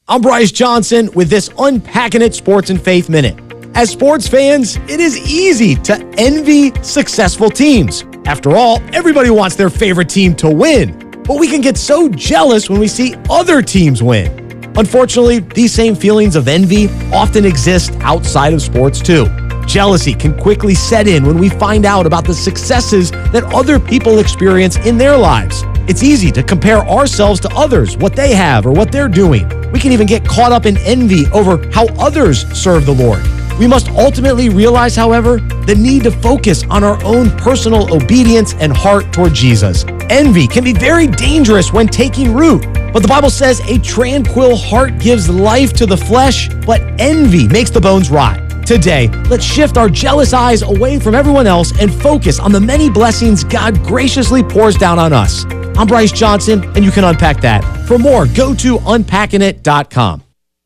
I'm Bryce Johnson with this Unpacking It Sports and Faith Minute. As sports fans, it is easy to envy successful teams. After all, everybody wants their favorite team to win, but we can get so jealous when we see other teams win. Unfortunately, these same feelings of envy often exist outside of sports too. Jealousy can quickly set in when we find out about the successes that other people experience in their lives. It's easy to compare ourselves to others, what they have or what they're doing. We can even get caught up in envy over how others serve the Lord. We must ultimately realize, however, the need to focus on our own personal obedience and heart toward Jesus. Envy can be very dangerous when taking root, but the Bible says a tranquil heart gives life to the flesh, but envy makes the bones rot. Today, let's shift our jealous eyes away from everyone else and focus on the many blessings God graciously pours down on us. I'm Bryce Johnson, and you can unpack that. For more, go to unpackingit.com.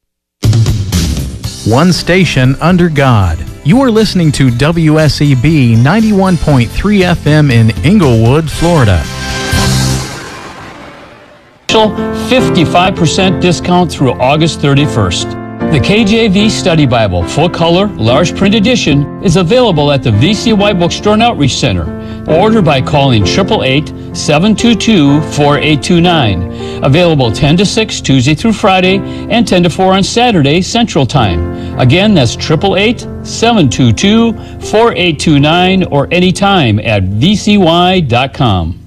One station under God. You are listening to WSEB 91.3 FM in Inglewood, Florida. 55% discount through August 31st. The KJV Study Bible, full color, large print edition, is available at the VCY Bookstore and Outreach Center. Order by calling 888-722-4829. Available 10 to 6 Tuesday through Friday and 10 to 4 on Saturday Central Time. Again, that's 888-722-4829 or anytime at vcy.com.